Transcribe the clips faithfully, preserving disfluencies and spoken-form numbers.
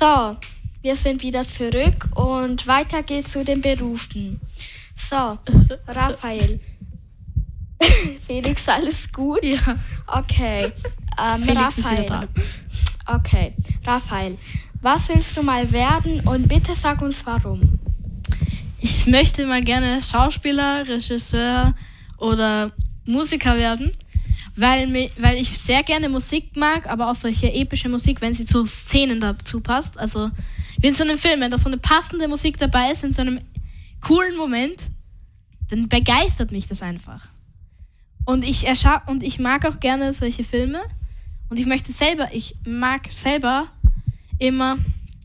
So, wir sind wieder zurück und weiter geht's zu den Berufen. So, Raphael. Felix, alles gut? Ja. Okay. Ähm, Felix ist wieder Raphael. Okay, Raphael. Was willst du mal werden und bitte sag uns warum. Ich möchte mal gerne Schauspieler, Regisseur oder Musiker werden, weil, mi- weil ich sehr gerne Musik mag, aber auch solche epische Musik, wenn sie zu Szenen dazu passt. Also wie in so einem Film, wenn da so eine passende Musik dabei ist, in so einem coolen Moment, dann begeistert mich das einfach. Und ich, erscha- und ich mag auch gerne solche Filme und ich möchte selber, ich mag selber immer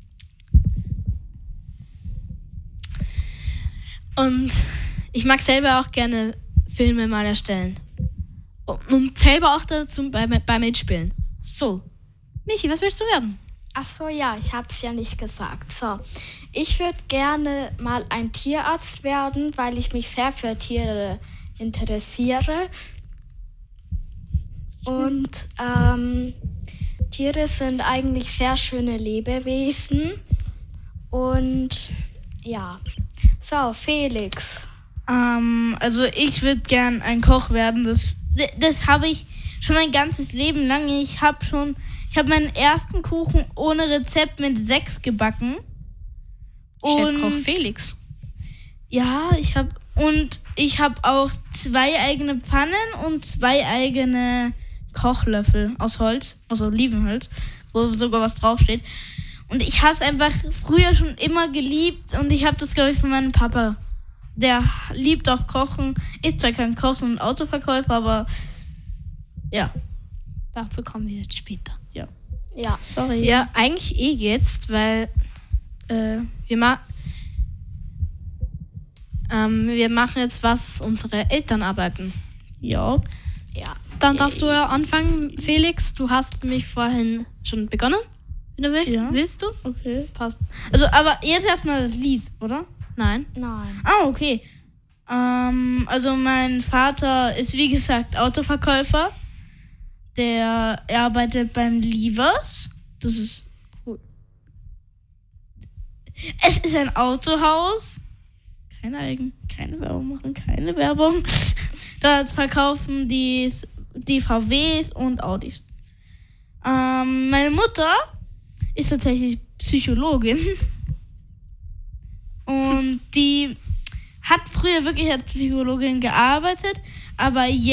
und ich mag selber auch gerne Filme mal erstellen. Und selber auch dazu bei, bei Mitspielen. So, Michi, was willst du werden? Ach so, ja, ich hab's ja nicht gesagt. So, ich würde gerne mal ein Tierarzt werden, weil ich mich sehr für Tiere interessiere. Und ähm, Tiere sind eigentlich sehr schöne Lebewesen. Und ja, so, Felix. Ähm, also ich würde gern ein Koch werden. Das, das habe ich schon mein ganzes Leben lang. Ich habe schon, ich habe meinen ersten Kuchen ohne Rezept mit sechs gebacken. Chefkoch Felix. Ja, ich habe und ich habe auch zwei eigene Pfannen und zwei eigene Kochlöffel aus Holz, aus Olivenholz, wo sogar was draufsteht. Und ich habe es einfach früher schon immer geliebt und ich habe das, glaube ich, von meinem Papa. Der liebt auch Kochen, ist zwar kein Koch, sondern Autoverkäufer, aber ja. Dazu kommen wir jetzt später. Ja. Ja. Sorry. Ja, eigentlich eh jetzt, weil Äh, wir, ma- ähm, wir machen jetzt, was unsere Eltern arbeiten. ja. Ja. Dann darfst du ja anfangen, Felix. Du hast mich vorhin schon begonnen. Wenn du willst. Ja. Willst du? Okay. Passt. Also, aber jetzt erstmal das Lied, oder? Nein. Nein. Ah, okay. Ähm, also mein Vater ist, wie gesagt, Autoverkäufer. Der arbeitet beim Leavers. Das ist cool. Es ist ein Autohaus. Keine Eigen, keine Werbung machen, keine Werbung. Dort verkaufen die, die V Ws und Audis. Ähm, meine Mutter ist tatsächlich Psychologin. Und die hat früher wirklich als Psychologin gearbeitet, aber jetzt